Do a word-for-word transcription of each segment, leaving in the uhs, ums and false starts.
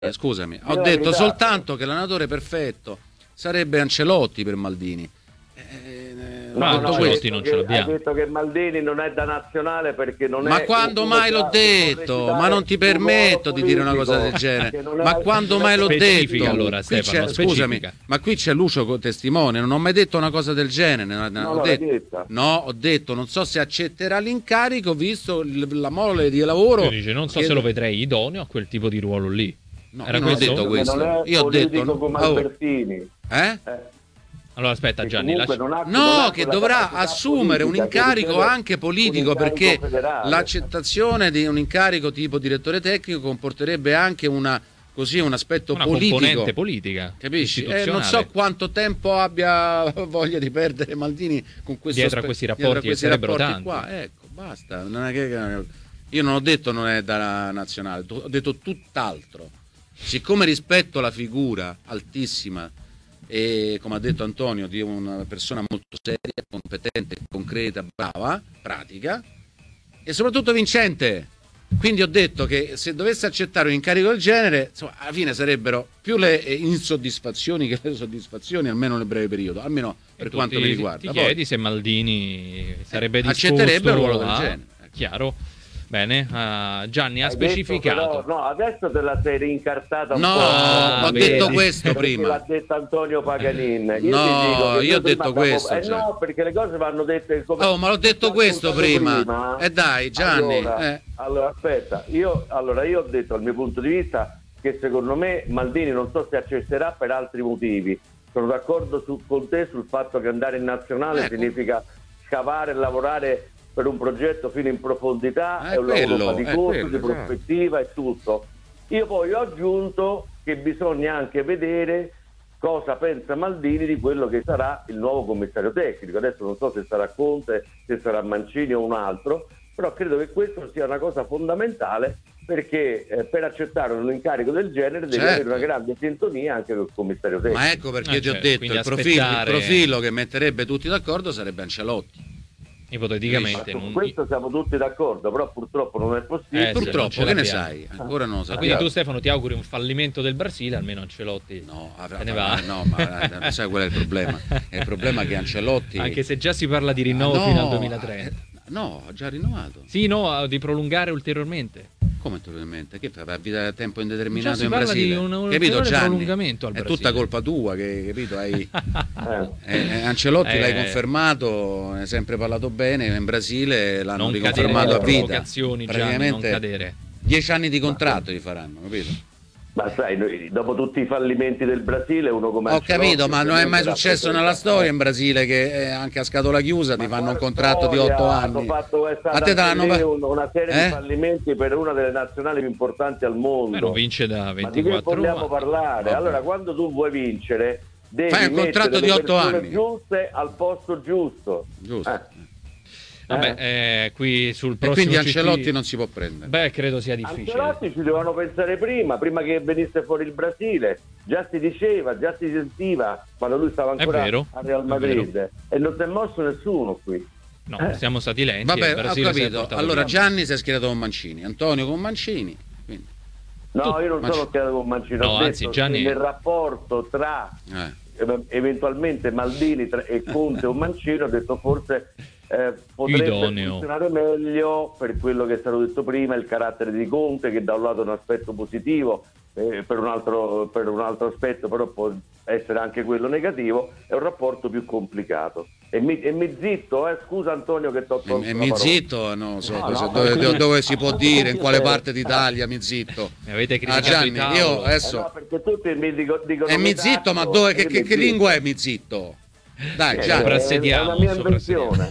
scusami, ho detto soltanto che l'allenatore perfetto sarebbe Ancelotti per Maldini. Eh, no, no, Ancelotti non ce l'abbiamo. Hai detto che Maldini non è da nazionale perché non ma è. Ma quando mai l'ho detto? Ma non ti permetto di dire una cosa del genere. Ma quando mai l'ho detto? Allora, Stefano, scusami, ma qui c'è Lucio testimone, non ho mai detto una cosa del genere. No, no, ho, detto, no ho detto, non so se accetterà l'incarico visto la mole di lavoro. Dice, non so che... se lo vedrei idoneo a quel tipo di ruolo lì. No, Era io non questo? ho detto questo. Io ho detto come Albertini. Eh? eh. Allora aspetta Gianni, lasci... non ha, no, non ha che dovrà assumere un incarico anche politico, un incarico perché federale. L'accettazione di un incarico tipo direttore tecnico comporterebbe anche una così un aspetto una politico, componente politica, capisci? Eh, non so quanto tempo abbia voglia di perdere Maldini con questo dietro a questi rapporti, a questi rapporti tanti. Qua. Ecco, basta. Non è che... Io non ho detto non è da nazionale, ho detto tutt'altro. Siccome rispetto la figura altissima e, come ha detto Antonio, di una persona molto seria, competente, concreta, brava, pratica e soprattutto vincente. Quindi ho detto che se dovesse accettare un incarico del genere, insomma, alla fine sarebbero più le insoddisfazioni che le soddisfazioni, almeno nel breve periodo, almeno per quanto ti, mi riguarda. Ti chiedi Poi, se Maldini sarebbe eh, disposto accetterebbe un ruolo a... del genere. Chiaro. Bene, uh, Gianni ha Hai specificato. Detto, però, no, adesso te la sei rincartata un no, po'. No, ho detto questo prima. L'ha detto Antonio Paganin. Io no, ti dico io ho detto questo. Eh no, perché le cose vanno dette come... Oh, ma l'ho detto questo prima. prima. Eh dai, Gianni. Allora, eh. allora aspetta, io, allora, io ho detto dal mio punto di vista che secondo me Maldini non so se accetterà per altri motivi. Sono d'accordo su, con te sul fatto che andare in nazionale ecco. significa scavare e lavorare per un progetto fino in profondità, è, è un quello, lavoro faticoso, di prospettiva e tutto. Io poi ho aggiunto che bisogna anche vedere cosa pensa Maldini di quello che sarà il nuovo commissario tecnico. Adesso non so se sarà Conte, se sarà Mancini o un altro, però credo che questo sia una cosa fondamentale perché eh, per accettare un incarico del genere devi certo. avere una grande sintonia anche con il commissario tecnico. Ma ecco perché ah, ti certo. ho detto il profilo, aspettare... il profilo che metterebbe tutti d'accordo sarebbe Ancelotti. Ipoteticamente non... questo siamo tutti d'accordo, però purtroppo non è possibile. Eh, purtroppo che ne sai? Ancora non lo sappiamo. Quindi tu Stefano ti auguri un fallimento del Brasile, almeno Ancelotti no, avrà, se ne va. No, ma sai qual è il problema? È il problema che Ancelotti anche se già si parla di rinnovo no, fino al duemilatrenta. No, ha già rinnovato. Sì, no, di prolungare ulteriormente. Come ulteriormente? Che fa? Vita a tempo indeterminato già in Brasile? Di un, un capito Gianni? Prolungamento al è Brasile. tutta colpa tua, che capito? Hai... eh, eh, Ancelotti eh. l'hai confermato, ne hai sempre parlato bene, in Brasile l'hanno non riconfermato cadere, a vita. Gianni, praticamente non cadere. Dieci anni di contratto gli faranno, capito? Ma sai, noi, dopo tutti i fallimenti del Brasile, uno come ho capito, ma non è mai successo nella storia in Brasile che eh, anche a scatola chiusa ma ti fanno un contratto storia, di otto anni. Hanno fatto a te danno un, una serie eh? di fallimenti per una delle nazionali più importanti al mondo. Ma non vince da ventiquattro anni. Ma di che vogliamo parlare? Vabbè. Allora, quando tu vuoi vincere, devi fai un contratto di otto anni giuste al posto giusto. Giusto. Eh. Vabbè, eh, qui sul prossimo e quindi Ancelotti C T... non si può prendere. Beh, credo sia difficile. Ancelotti ci dovevano pensare prima, prima che venisse fuori il Brasile. Già si diceva, già si sentiva quando lui stava ancora vero, a Real Madrid e non si è mosso nessuno qui. No, eh. siamo stati lenti. Vabbè, ho capito. Allora Gianni si è schierato con Mancini, Antonio con Mancini. Quindi. No, tu... io non Mancini. sono schierato con Mancini. No, ho anzi, detto Gianni... nel rapporto tra eh. eventualmente Maldini tra... e Conte o Mancini ho detto forse Eh, potrebbe idoneo. funzionare meglio per quello che è stato detto prima, il carattere di Conte che da un lato è un aspetto positivo, eh, per, un altro, per un altro aspetto però può essere anche quello negativo, è un rapporto più complicato. E mi, e mi zitto, eh, scusa Antonio che ti ho tolto e mi zitto, non so no, cosa, no, dove, no, dove si può no, dire, in quale no, parte d'Italia mi zitto. Mi avete criticato ah, Gianni, il tavolo. io adesso... Eh no, perché tutti mi dico, dicono e mi zitto, ma dove, che, che, che lingua è mi zitto? Dai, eh, Gianni, è una mia invenzione.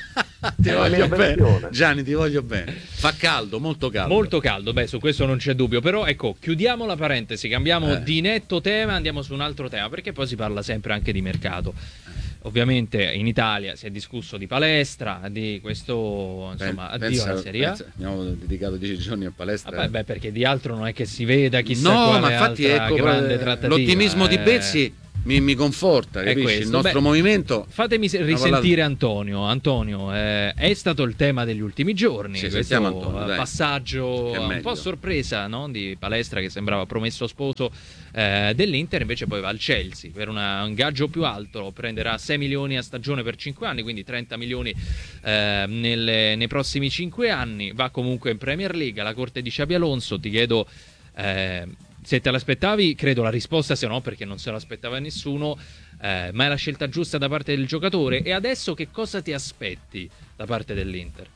ti voglio bene. Gianni, ti voglio bene. Fa caldo, molto caldo. Molto caldo, beh, su questo non c'è dubbio. Però ecco, chiudiamo la parentesi, cambiamo eh. di netto tema, andiamo su un altro tema, perché poi si parla sempre anche di mercato. Ovviamente in Italia si è discusso di palestra, di questo, insomma, addio pensa, alla Serie A. Pensa, abbiamo dedicato dieci giorni a palestra. Vabbè, beh, perché di altro non è che si veda chissà no, quale ma infatti altra ecco, grande trattativa. L'ottimismo eh. di Bezzi mi, mi conforta, capisci? questo. Il nostro Beh, movimento. Fatemi risentire Antonio. Antonio, eh, è stato il tema degli ultimi giorni. Sì, questo Antonio, dai. passaggio un po' a sorpresa, no? Di Palestra che sembrava promesso sposo eh, dell'Inter, invece poi va al Chelsea per una, un gaggio più alto, prenderà sei milioni a stagione per cinque anni, quindi trenta milioni eh, nelle, nei prossimi cinque anni. Va comunque in Premier League, alla corte di Xabi Alonso. Ti chiedo eh, se te l'aspettavi. Credo la risposta sia no, perché non se l'aspettava nessuno. Eh, ma è la scelta giusta da parte del giocatore? E adesso che cosa ti aspetti da parte dell'Inter?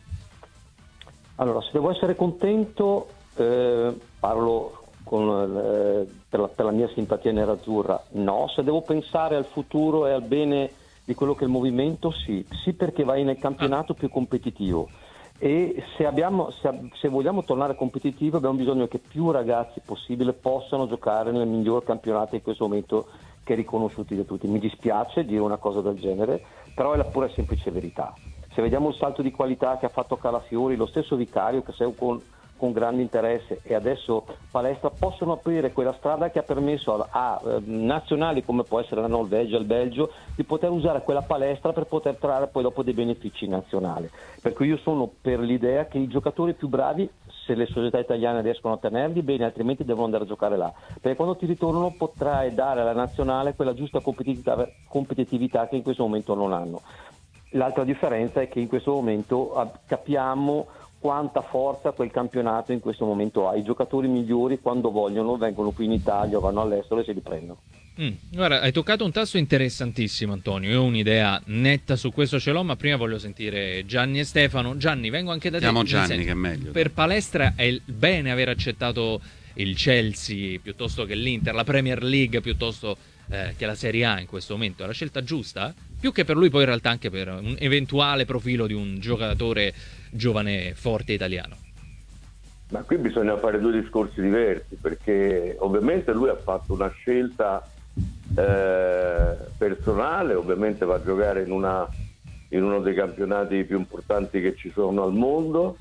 Allora, se devo essere contento, eh, parlo con, eh, per, la, per la mia simpatia nerazzurra, no. Se devo pensare al futuro e al bene di quello che è il movimento, sì. Sì, perché vai nel campionato più competitivo. E se, abbiamo, se, se vogliamo tornare competitivi abbiamo bisogno che più ragazzi possibile possano giocare nel miglior campionato in questo momento che è riconosciuti da tutti. Mi dispiace dire una cosa del genere, però è la pura e semplice verità. Se vediamo il salto di qualità che ha fatto Calafiori, lo stesso Vicario che segue con, con grande interesse, e adesso Palestra, possono aprire quella strada che ha permesso a, a, a nazionali come può essere la Norvegia, il Belgio, di poter usare quella palestra per poter trarre poi dopo dei benefici nazionali. Per cui io sono per l'idea che i giocatori più bravi, se le società italiane riescono a tenerli bene, altrimenti devono andare a giocare là, perché quando ti ritornano potrai dare alla nazionale quella giusta competitività, competitività che in questo momento non hanno. L'altra differenza è che in questo momento capiamo quanta forza quel campionato in questo momento ha. I giocatori migliori, quando vogliono, vengono qui in Italia o vanno all'estero e se li prendono. Mm. Guarda, hai toccato un tasto interessantissimo, Antonio. Io ho un'idea netta su questo ce l'ho, ma prima voglio sentire Gianni e Stefano. Gianni, vengo anche da te. Chiamo Gianni, che è meglio. Per Palestra è il bene aver accettato il Chelsea piuttosto che l'Inter, la Premier League piuttosto eh, che la Serie A in questo momento. È la scelta giusta? Più che per lui, poi in realtà anche per un eventuale profilo di un giocatore giovane forte italiano. Ma qui bisogna fare due discorsi diversi, perché ovviamente lui ha fatto una scelta eh, personale, ovviamente va a giocare in, una, in uno dei campionati più importanti che ci sono al mondo,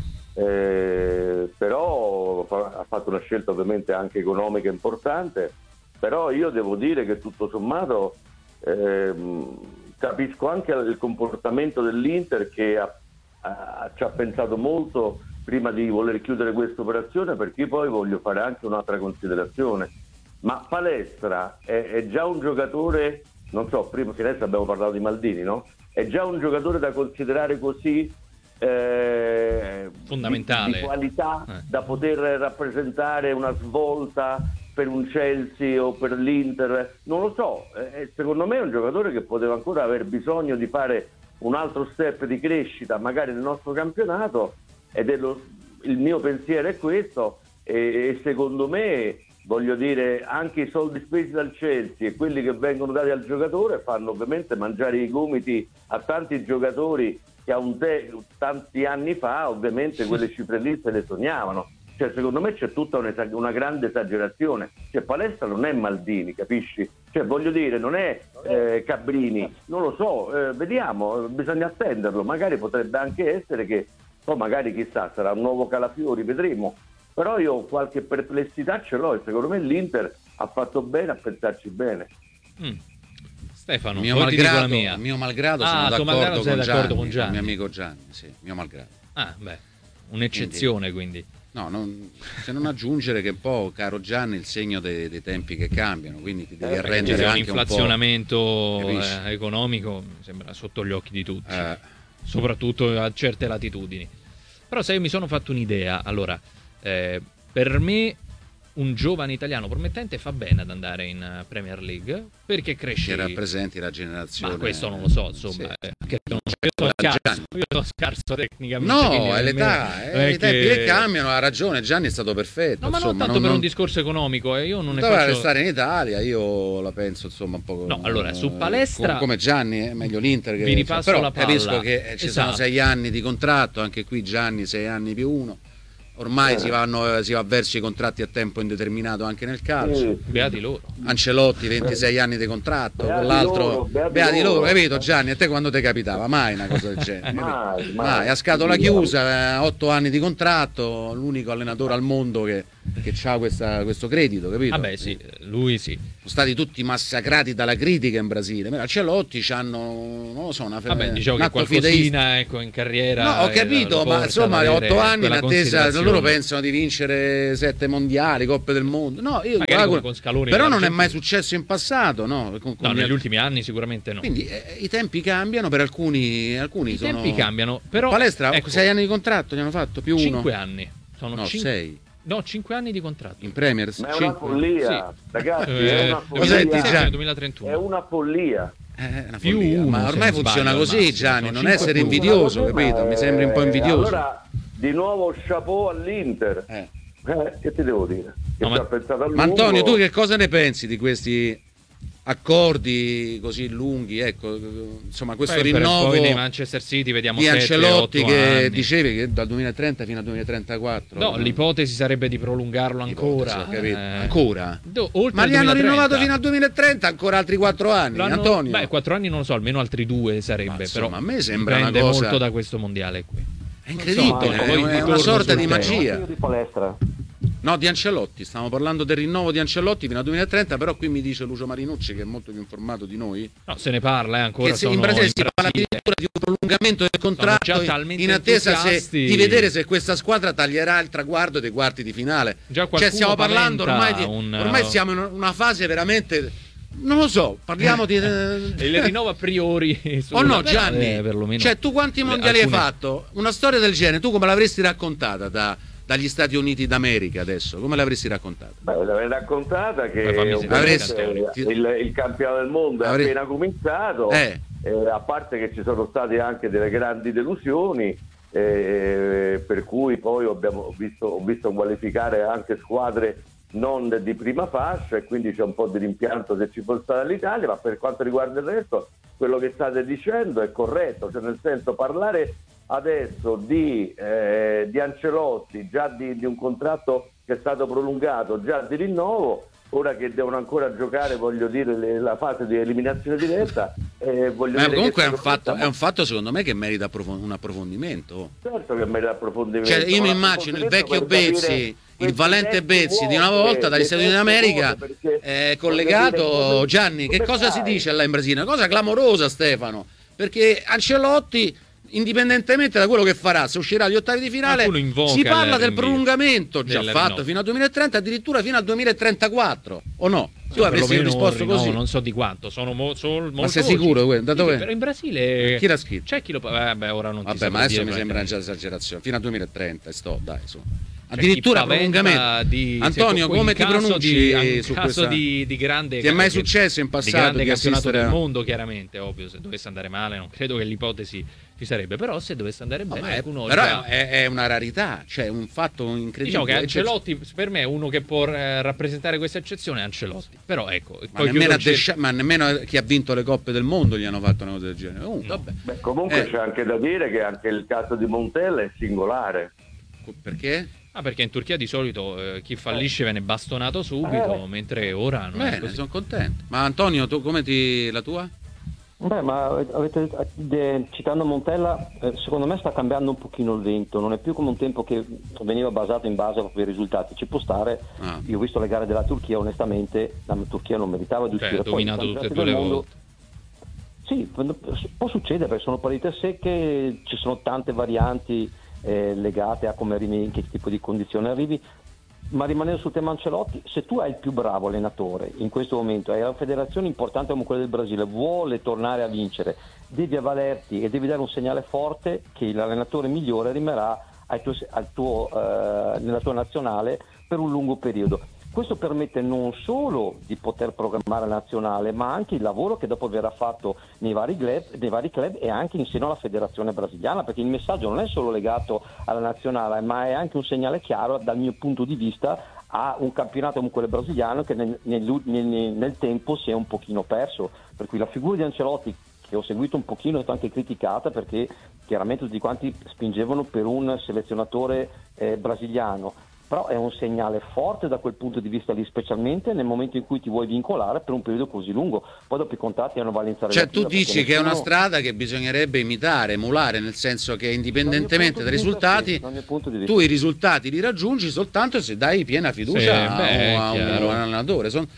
eh, però ha fatto una scelta ovviamente anche economica importante, però io devo dire che tutto sommato eh, capisco anche il comportamento dell'Inter, che ha, ha, ci ha pensato molto prima di voler chiudere questa operazione, perché poi voglio fare anche un'altra considerazione. Ma Palestra è, è già un giocatore, non so, prima che adesso abbiamo parlato di Maldini, no? È già un giocatore da considerare così eh, fondamentale, di, di qualità, eh. da poter rappresentare una svolta per un Chelsea o per l'Inter, non lo so. Eh, secondo me è un giocatore che poteva ancora aver bisogno di fare un altro step di crescita magari nel nostro campionato, ed è lo, il mio pensiero è questo, e, e secondo me, voglio dire, anche i soldi spesi dal Chelsea e quelli che vengono dati al giocatore fanno ovviamente mangiare i gomiti a tanti giocatori che a un te, tanti anni fa ovviamente quelle cifre lì se le sognavano. Cioè, secondo me c'è tutta una grande esagerazione. Cioè, Palestra non è Maldini, capisci? Cioè, voglio dire, non è eh, Cabrini, non lo so, eh, vediamo, bisogna attenderlo. Magari potrebbe anche essere che poi magari chissà sarà un nuovo Calafiori, vedremo. Però io qualche perplessità ce l'ho, e secondo me l'Inter ha fatto bene a pensarci bene. Mm. Stefano, mio poi malgrado, ti dico la mia. Mio malgrado ah, sono d'accordo, malgrado con, d'accordo Gianni, con Gianni, il mio amico Gianni, sì, mio malgrado. Ah, beh, un'eccezione quindi. quindi. No, non, se non aggiungere che un po', caro Gianni, il segno dei, dei tempi che cambiano, quindi ti devi eh, arrendere anche un inflazionamento un po', eh, economico, mi sembra sotto gli occhi di tutti, eh. soprattutto a certe latitudini. Però se io mi sono fatto un'idea, allora, eh, per me un giovane italiano promettente fa bene ad andare in Premier League, perché cresce, che rappresenti la generazione. Ma questo non lo so, insomma, sì. eh, che non, io, sono scarso, io sono scarso tecnicamente. No, è l'età, è i tempi che... che cambiano, ha ragione, Gianni è stato perfetto. No, ma insomma, non tanto non, per non... un discorso economico, eh, io non ne doveva faccio... restare in Italia, io la penso insomma un po'. No, allora, su Palestra... Come, come Gianni, è meglio l'Inter che... Vi ripasso però la palla. capisco che ci esatto. sono sei anni di contratto, anche qui Gianni sei anni più uno. ormai eh. si, vanno, si va verso i contratti a tempo indeterminato anche nel calcio. Sì. Beati loro. Ancelotti ventisei anni di contratto, Beati con l'altro loro, beati beati loro, loro. capito Gianni? A te quando ti capitava? Mai una cosa del genere. Mai, mai. Mai, a scatola chiusa, otto anni di contratto, l'unico allenatore al mondo che, che ha questa, questo credito, capito? Vabbè sì, lui sì. Sono stati tutti massacrati dalla critica in Brasile. Ma Ancelotti c'hanno, non lo so, una Vabbè, diciamo un che atto qualcosina fideista. ecco, in carriera. No, ho eh, capito, lo ma porta insomma, ad avere otto anni in quella attesa, considerazione. loro pensano di vincere sette mondiali, coppe del mondo. No, io Magari auguro- con Scaloni però non è l'Argentina. mai successo in passato, no? Con- con No, gli- negli ultimi anni sicuramente no. Quindi eh, i tempi cambiano per alcuni, alcuni I sono... tempi cambiano, però Palestra, ecco, sei anni di contratto gli hanno fatto, più cinque uno. anni. Sono No, cin- sei. No, cinque anni di contratto. In Premier, Ma è una cinque. follia, Sì. ragazzi, Eh, è una Cosa senti, follia. Gianni? duemilatrentuno. È una follia. Eh, è una Più follia. uno, Ma se ormai non funziona sbaglio, al così, massimo. Gianni, Sono non essere cinque più. invidioso, Ma, capito? Mi eh, sembri un po' invidioso. Allora, di nuovo chapeau all'Inter. Eh. Eh, che ti devo dire? Che No, ci ma- ha pensato a Ma lungo. Antonio, tu che cosa ne pensi di questi accordi così lunghi? Ecco, insomma, questo Poi per- rinnovo poi nei Manchester City vediamo di sette, Ancelotti otto che anni. dicevi che dal duemilatrenta fino al duemilatrentaquattro. No, l'ipotesi sarebbe di prolungarlo ancora. Ipotesi, ho capito. eh, Ancora? do- oltre Ma al li hanno duemilatrenta. rinnovato fino al duemilatrenta, ancora altri quattro anni, L'hanno- Antonio. Beh, quattro anni non lo so, almeno altri due sarebbe. Ma però insomma, a me sembra dipende una cosa- molto da questo mondiale qui. È incredibile, Insomma, è, poi è una ritorno sorta sul di tema. magia. Io di palestra. No, di Ancelotti, stiamo parlando del rinnovo di Ancelotti fino al duemilatrenta, però qui mi dice Lucio Marinucci, che è molto più informato di noi, No, se ne parla eh, ancora. che se in sono Brasile in si parla Brasile. addirittura di un prolungamento del contratto già in- talmente in attesa se- entusiasti. di vedere se questa squadra taglierà il traguardo dei quarti di finale. Già Cioè qualcuno stiamo parlando ormai di, paventa un- ormai siamo in una fase veramente, non lo so, parliamo di... E le rinnovo a priori. O no, sulla- Gianni? eh, perlomeno Cioè, tu quanti le- mondiali alcune- hai fatto? Una storia del genere, tu come l'avresti raccontata da- dagli Stati Uniti d'America adesso? Come l'avresti raccontata? Beh, l'avrei raccontata che Poi fammi ovviamente sentire, il, il campionato del mondo è Avrei- appena cominciato, Eh. eh, a parte che ci sono state anche delle grandi delusioni, eh, per cui poi abbiamo ho visto, ho visto qualificare anche squadre non di prima fascia e quindi c'è un po' di rimpianto se ci fosse stata l'Italia, ma per quanto riguarda il resto quello che state dicendo è corretto, cioè nel senso parlare adesso di, eh, di Ancelotti, già di, di un contratto che è stato prolungato, già di rinnovo, ora che devono ancora giocare, voglio dire, le- la fase di eliminazione diretta. Eh, voglio Ma dire comunque che è un, fatto, stiamo- è un fatto secondo me che merita approfon- un approfondimento. Certo che merita approfondimento. Cioè, io mi ma immagino il l'approfondimento vecchio per Bezzi, capire il questi valente testi Bezzi di una vuote, volta dagli le Stati Uniti teste d'America, vuote, perché, è voglio collegato. dire, come- Gianni, che come cosa si fai? dice là in Brasile? Una cosa clamorosa, Stefano, perché Ancelotti, indipendentemente da quello che farà, se uscirà agli ottavi di finale, Qualcuno invoca si parla il del rinvio, prolungamento già del fatto rinnovo. fino al duemilatrenta, addirittura fino al duemilatrentaquattro, o no? Tu avresti Perlomeno risposto rinnovo, così. non so di quanto, sono mo- sono molto Ma sei voci. sicuro? que- Da Sì, dove? però in Brasile Chi l'ha scritto? c'è chi lo vabbè, ora non ti Vabbè, saprei ma adesso dire mi sembra veramente. già esagerazione. Fino al duemilatrenta, sto, dai, su. Cioè, Addirittura chi paventa prolungamento. di- Antonio, se- in come ti caso pronunci di, in su caso questa? di, di grande Ti è mai che- successo in di passato grande di campionato assistere del a- mondo, chiaramente, ovvio, se dovesse andare male non credo che l'ipotesi ci sarebbe, però se dovesse andare No, bene ma è- qualcuno però già- è, è una rarità, cioè un fatto incredibile. diciamo che Cioè, Ancelotti per me è uno che può eh, rappresentare questa eccezione, è Ancelotti, però ecco ma, poi nemmeno chiudo a il cer- Descha- ma nemmeno chi ha vinto le coppe del mondo gli hanno fatto una cosa del genere. Oh, vabbè. Beh, comunque Eh. c'è anche da dire che anche il caso di Montella è singolare. Perché? Ah, perché in Turchia di solito eh, chi fallisce viene bastonato subito, Eh. mentre ora non è Bene, così. sono contento. Ma Antonio, tu come ti la tua? Beh, ma avete, de- citando Montella, eh, secondo me sta cambiando un pochino il vento, non è più come un tempo che veniva basato in base proprio ai risultati, ci può stare. Ah. Io ho visto le gare della Turchia, onestamente la Turchia non meritava di Cioè, uscire. ha dominato Poi, i tutte e campionati due le del volte. Sì, può succedere perché sono partite secche, ci sono tante varianti eh, legate a come arrivi, in che tipo di condizione arrivi, ma rimanendo sul tema Ancelotti, se tu hai il più bravo allenatore in questo momento, hai una federazione importante come quella del Brasile, vuole tornare a vincere, devi avvalerti e devi dare un segnale forte che l'allenatore migliore rimarrà al tuo, al tuo, eh, nella tua nazionale per un lungo periodo. Questo permette non solo di poter programmare la nazionale, ma anche il lavoro che dopo verrà fatto nei vari club, nei vari club e anche in seno alla federazione brasiliana, perché il messaggio non è solo legato alla nazionale, ma è anche un segnale chiaro dal mio punto di vista a un campionato come quello brasiliano che nel, nel, nel, nel tempo si è un pochino perso, per cui la figura di Ancelotti, che ho seguito un pochino, è stata anche criticata perché chiaramente tutti quanti spingevano per un selezionatore eh, brasiliano, però è un segnale forte da quel punto di vista lì, specialmente nel momento in cui ti vuoi vincolare per un periodo così lungo. Poi dopo i contratti hanno valenza cioè relativa. tu dici che nessuno... è una strada che bisognerebbe imitare, emulare, nel senso che indipendentemente dai risultati, sì, tu i risultati li raggiungi soltanto se dai piena fiducia sì, a, beh, a, un, a un allenatore. Son...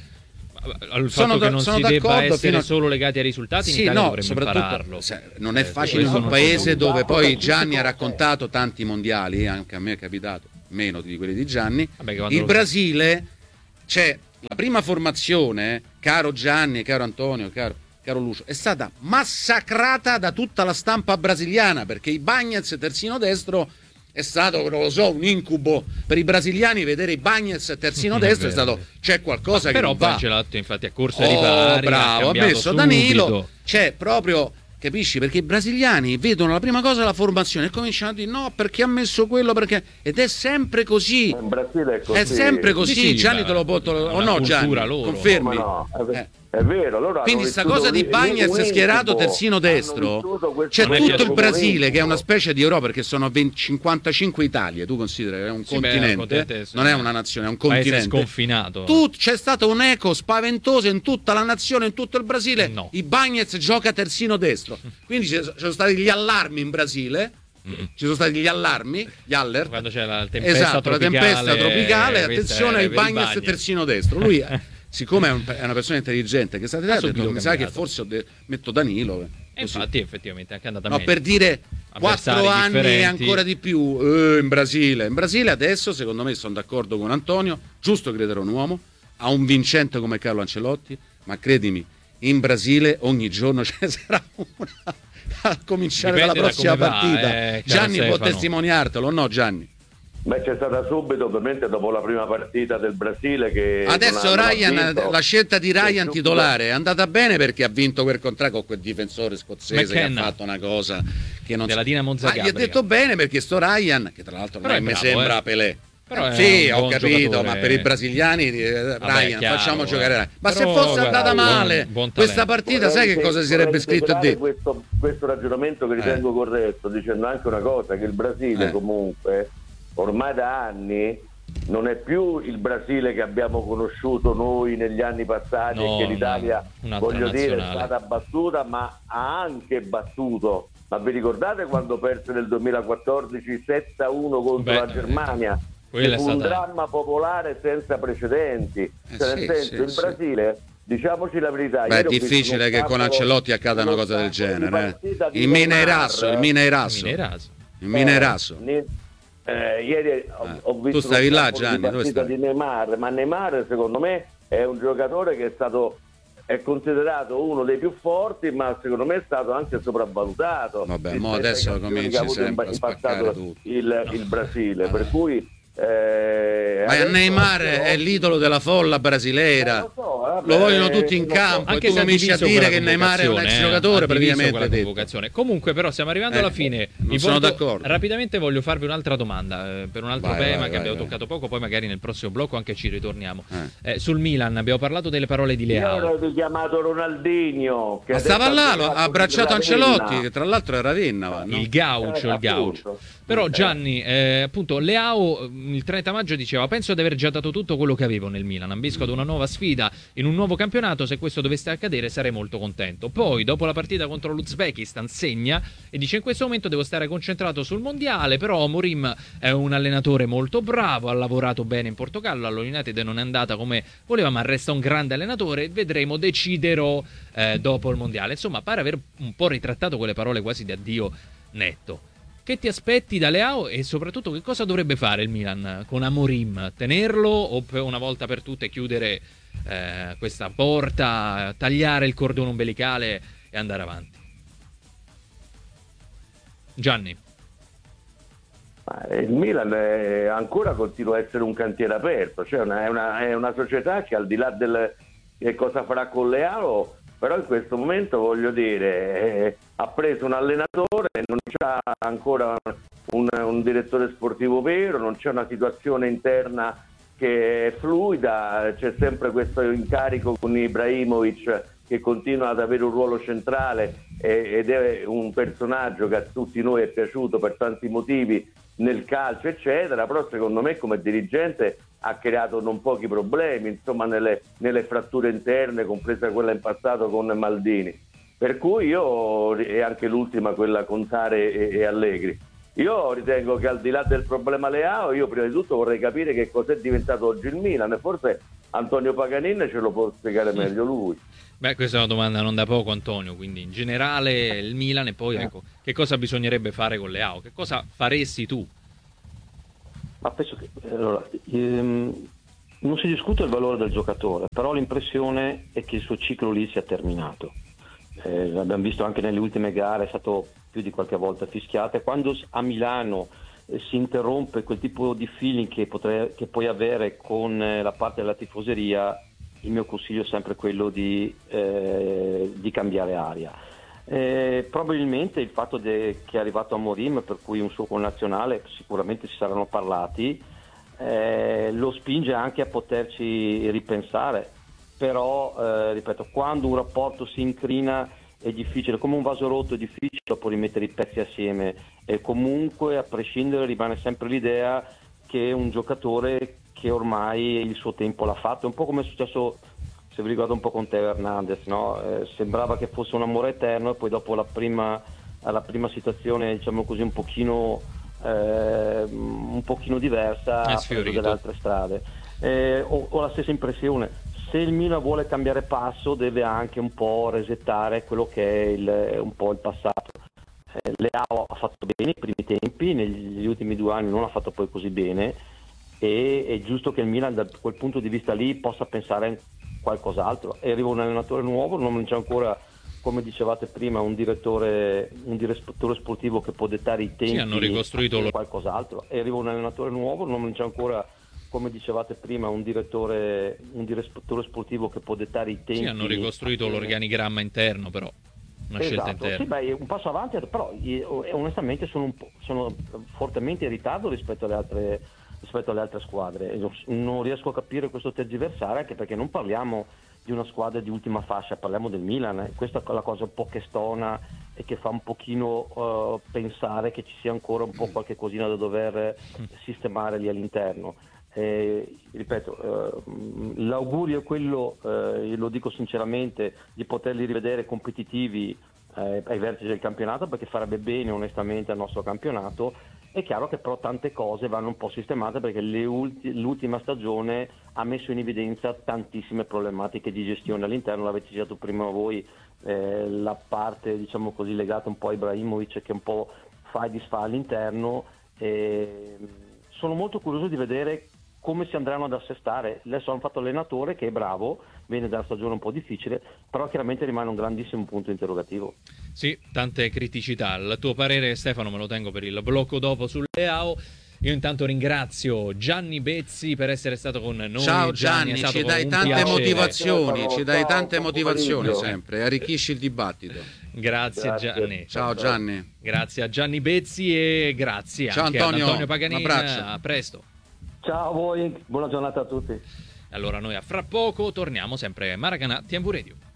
il fatto sono, che non si debba essere a... solo legati ai risultati, sì, in Italia no, dovremmo impararlo. Se, non è eh, facile in un paese dove poi Gianni ha raccontato tanti mondiali, anche a me è capitato, meno di quelli di Gianni. Vabbè, il Brasile, c'è la prima formazione, caro Gianni, caro Antonio, caro, caro Lucio, è stata massacrata da tutta la stampa brasiliana, perché i Bagnez terzino destro è stato, non lo so, un incubo per i brasiliani. Vedere i Bagnez terzino destro è stato, c'è qualcosa. Ma che però non va. Ancelotti infatti a corsa oh, di pari bravo, ha messo subito. Danilo, c'è proprio, capisci, perché i brasiliani vedono la prima cosa la formazione e cominciano a dire no perché ha messo quello, perché, ed è sempre così, in Brasile è così, è sempre così. Sì, sì, Gianni te lo porto o no Gianni, loro. confermi? No, è, eh. è vero, loro quindi sta cosa di Bagnez schierato terzino destro, c'è tutto il Brasile che è una specie di Europa, perché sono venti, cinquantacinque Italie, tu consideri che è un sì, continente, beh, non è una nazione, è un continente sconfinato. Tu, c'è stato un eco spaventoso in tutta la nazione, in tutto il Brasile. No. I Bagnez gioca terzino destro, quindi ci sono stati gli allarmi in Brasile. Ci sono stati gli allarmi, gli alert, quando c'è la tempesta esatto, tropicale, la tempesta tropicale, attenzione ai Bagnez Bagnez terzino destro. Lui siccome è, un, è una persona intelligente che sta ha detto, mi sa che forse de- metto Danilo. E infatti effettivamente è anche andata no, meglio. per dire quattro anni differenti. E ancora di più eh, in Brasile. In Brasile adesso, secondo me, sono d'accordo con Antonio, giusto credere a un uomo, a un vincente come Carlo Ancelotti, ma credimi, in Brasile ogni giorno ce sarà una a cominciare Dipende dalla prossima da partita. Va, eh, Gianni Stefano. può testimoniartelo, no Gianni? Beh, c'è stata subito, ovviamente, dopo la prima partita del Brasile che adesso Ryan, vinto, la scelta di Ryan titolare è andata bene perché ha vinto quel contratto con quel difensore scozzese McKenna, che ha fatto una cosa che non della Dinamo ma gli ha Zagabria. detto bene perché sto Ryan, che tra l'altro non mi bravo, sembra eh. Pelé. Però sì, ho buon capito, giocatore. ma per i brasiliani eh, Vabbè, Ryan, chiaro, facciamo eh. giocare Ryan. Ma Però, se fosse guarda, andata buon- male buon questa talento. partita, sai che cosa si sarebbe vorrei scritto e integrare detto? questo, questo ragionamento che ritengo Eh. corretto, dicendo anche una cosa, che il Brasile Eh. comunque ormai da anni non è più il Brasile che abbiamo conosciuto noi negli anni passati No, e che l'Italia, un'altra voglio dire, è nazionale. stata battuta, ma ha anche battuto. Ma vi ricordate quando perse nel duemilaquattordici sette a uno contro Beh, la Germania? quella Che è fu un stata- dramma popolare senza precedenti. Eh, Cioè, sì, nel senso, sì, il sì. Brasile, diciamoci la verità, Beh, è ieri ho visto difficile uno che con spettacolo- Ancelotti accada una uno cosa del spettacolo di genere. partita Eh. di Il Mina Neymar. Erasso, il Mina Erasso. Mineraso. Il Mina Erasso. Ne- eh, ieri ho, Eh, ho tu visto stavi uno là, spettacolo Gianni, di dove partita stavi? di Neymar, ma Neymar secondo me è un giocatore che è stato è considerato uno dei più forti, ma secondo me è stato anche sopravvalutato. Vabbè, rispetto mo ai adesso campioni cominci che ha avuto in- sempre a in spaccare passato tutto. il, il Brasile, Ah. per cui eh, Ma adesso- Neymar è l'idolo della folla Eh, brasileira. lo so, vabbè, Lo vogliono tutti in lo so. campo. Anche e tu se ha cominci a diviso dire quella che Neymar è un ex convocazione, giocatore, eh, ha diviso praticamente quella detto. convocazione. Comunque però stiamo arrivando Eh, alla fine. non Vi sono porto- d'accordo. Rapidamente voglio farvi un'altra domanda eh, per un altro Vai, tema vai, che vai, abbiamo vai. toccato poco, poi magari nel prossimo blocco anche ci ritorniamo. Eh. Eh, sul Milan abbiamo parlato delle parole di Io Leao. avevo chiamato Ronaldinho che Ma stava adesso là, ha lo- ha fatto abbracciato di Ravenna. Ancelotti, che tra l'altro è Ravenna. va, no? Il gaucho, Eh, il gaucho. appunto. Però Eh. Gianni, eh, appunto, Leao mh, il trenta maggio diceva: penso di aver già dato tutto quello che avevo nel Milan. Ambisco ad una nuova sfida in un nuovo campionato. Se questo dovesse accadere sarei molto contento. Poi, dopo la partita contro l'Uzbekistan, segna e dice: in questo momento devo stare concentrato sul mondiale. Però Amorim è un allenatore molto bravo, ha lavorato bene in Portogallo. Allo United non è andata come voleva, ma resta un grande allenatore. Vedremo, deciderò eh, dopo il mondiale. Insomma, pare aver un po' ritrattato quelle parole quasi di addio netto. Che ti aspetti da Leao e soprattutto che cosa dovrebbe fare il Milan con Amorim? Tenerlo o per una volta per tutte chiudere eh, questa porta, tagliare il cordone ombelicale e andare avanti? Gianni. Ma il Milan è, ancora continua a essere un cantiere aperto, cioè una, è, una, è una società che al di là del che cosa farà con Leao, però in questo momento voglio dire eh, ha preso un allenatore, non c'ha ancora un, un direttore sportivo vero, non c'è una situazione interna che è fluida, c'è sempre questo incarico con Ibrahimovic che continua ad avere un ruolo centrale ed è un personaggio che a tutti noi è piaciuto per tanti motivi nel calcio eccetera, però secondo me come dirigente ha creato non pochi problemi, insomma, nelle, nelle fratture interne, compresa quella in passato con Maldini, per cui io, e anche l'ultima, quella con Sare e, e Allegri, io ritengo che al di là del problema Leao, io prima di tutto vorrei capire che cos'è diventato oggi il Milan, e forse Antonio Paganin ce lo può spiegare meglio lui. Beh, questa è una domanda non da poco, Antonio, quindi in generale il Milan, e poi ecco, che cosa bisognerebbe fare con Leao? Che cosa faresti tu? Ma penso che allora, ehm, non si discute il valore del giocatore, però l'impressione è che il suo ciclo lì sia terminato. Eh, l'abbiamo visto anche nelle ultime gare, è stato più di qualche volta fischiato, e quando a Milano eh, si interrompe quel tipo di feeling che, potrei, che puoi avere con eh, la parte della tifoseria, il mio consiglio è sempre quello di, eh, di cambiare aria. Eh, probabilmente il fatto de, che è arrivato Amorim, per cui un suo connazionale, sicuramente si saranno parlati, eh, lo spinge anche a poterci ripensare, però eh, ripeto, quando un rapporto si incrina è difficile, come un vaso rotto è difficile dopo rimettere i pezzi assieme, e comunque a prescindere rimane sempre l'idea che è un giocatore che ormai il suo tempo l'ha fatto, è un po' come è successo, se vi ricordo, un po' con Teo Hernandez, no? Eh, sembrava che fosse un amore eterno, e poi dopo la prima, la prima situazione, diciamo così, un pochino eh, un pochino diversa, ha preso delle altre strade. Eh, ho, ho la stessa impressione, se il Milan vuole cambiare passo deve anche un po' resettare quello che è il, un po' il passato. Eh, Leao ha fatto bene i primi tempi, negli ultimi due anni non ha fatto poi così bene, e è giusto che il Milan da quel punto di vista lì possa pensare a qualcos'altro. E arriva un allenatore nuovo, non c'è ancora, come dicevate prima, un direttore un direttore sportivo che può dettare i tempi. Sì, hanno ricostruito lo... qualcos'altro. E arriva un allenatore nuovo, non c'è ancora, come dicevate prima, un direttore un direttore sportivo che può dettare i tempi. Sì, hanno ricostruito a... l'organigramma interno, però una esatto, scelta interna. Sì, beh, un passo avanti, però io, onestamente sono, un po', sono fortemente in ritardo rispetto alle altre rispetto alle altre squadre. Non riesco a capire questo tergiversare, anche perché non parliamo di una squadra di ultima fascia, parliamo del Milan. Questa è la cosa un po' che stona e che fa un pochino uh, pensare che ci sia ancora un po' qualche cosina da dover sistemare lì all'interno. Eh, ripeto, eh, l'augurio è quello, eh, lo dico sinceramente, di poterli rivedere competitivi eh, ai vertici del campionato, perché farebbe bene onestamente al nostro campionato. È chiaro che però tante cose vanno un po' sistemate, perché le ulti- l'ultima stagione ha messo in evidenza tantissime problematiche di gestione all'interno. L'avete citato prima voi, eh, la parte, diciamo così, legata un po' a Ibrahimovic, che un po' fa e disfa all'interno. Eh, sono molto curioso di vedere come si andranno ad assestare. Adesso hanno fatto allenatore che è bravo, viene dalla stagione un po' difficile, però chiaramente rimane un grandissimo punto interrogativo. Sì, tante criticità. Il tuo parere, Stefano, me lo tengo per il blocco dopo sul Leao. Io intanto ringrazio Gianni Bezzi per essere stato con noi. Ciao Gianni, Gianni ci dai tante piacere. motivazioni, Ciao, ci dai ciao, tante buon motivazioni pomeriggio. sempre, arricchisci il dibattito. Grazie, Grazie. Gianni. Ciao Gianni. Grazie a Gianni Bezzi e grazie Ciao, anche Antonio, ad Antonio un Paganin. abbraccio. A presto. Ciao a voi, buona giornata a tutti. Allora noi a fra poco torniamo sempre a Maracanã T V Radio.